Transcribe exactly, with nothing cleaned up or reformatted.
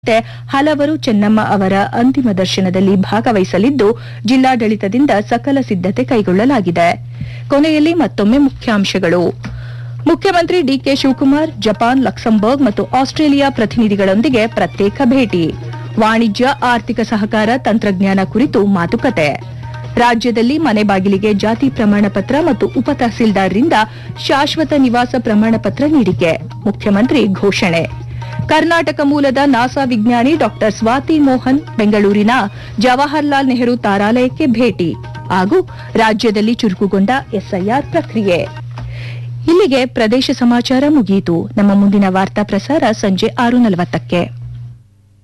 ಹಲವರು ಚೆನ್ನಮ್ಮ ಅವರ ಅಂತಿಮ ದರ್ಶನದಲ್ಲಿ ಭಾಗವಹಿಸಲಿದ್ದು, ಜಿಲ್ಲಾಡಳಿತದಿಂದ ಸಕಲ ಸಿದ್ದತೆ ಕೈಗೊಳ್ಳಲಾಗಿದೆ. ಕೊನೆಯಲ್ಲಿ ಮತ್ತೊಮ್ಮೆ ಮುಖ್ಯಾಂಶಗಳು. ಮುಖ್ಯಮಂತ್ರಿ ಡಿಕೆ ಶಿವಕುಮಾರ್ ಜಪಾನ್, ಲಕ್ಸಂಬರ್ಗ್ ಮತ್ತು ಆಸ್ಟ್ರೇಲಿಯಾ ಪ್ರತಿನಿಧಿಗಳೊಂದಿಗೆ ಪ್ರತ್ಯೇಕ ಭೇಟಿ. ವಾಣಿಜ್ಯ, ಆರ್ಥಿಕ ಸಹಕಾರ, ತಂತ್ರಜ್ಞಾನ ಕುರಿತು ಮಾತುಕತೆ. ರಾಜ್ಯದಲ್ಲಿ ಮನೆ ಬಾಗಿಲಿಗೆ ಜಾತಿ ಪ್ರಮಾಣ ಪತ್ರ ಮತ್ತು ಉಪ ತಹಸೀಲ್ದಾರ್ರಿಂದ ಶಾಶ್ವತ ನಿವಾಸ ಪ್ರಮಾಣ ಪತ್ರ ನೀಡಿಕೆ. ಮುಖ್ಯಮಂತ್ರಿ ಘೋಷಣೆ. ಕರ್ನಾಟಕ ಮೂಲದ ನಾಸಾ ವಿಜ್ಞಾನಿ ಡಾ ಸ್ವಾತಿ ಮೋಹನ್ ಬೆಂಗಳೂರಿನ ಜವಾಹರಲಾಲ್ ನೆಹರು ತಾರಾಲಯಕ್ಕೆ ಭೇಟಿ ಹಾಗೂ ರಾಜ್ಯದಲ್ಲಿ ಚುರುಕುಗೊಂಡ ಎಸ್ಐಆರ್ ಪ್ರಕ್ರಿಯೆ. ಇಲ್ಲಿಗೆ ಪ್ರದೇಶ ಸಮಾಚಾರ ಮುಗಿಯಿತು. ನಮ್ಮ ಮುಂದಿನ ವಾರ್ತಾ ಪ್ರಸಾರ ಸಂಜೆ ಆರು ನಲವತ್ತಕ್ಕೆ.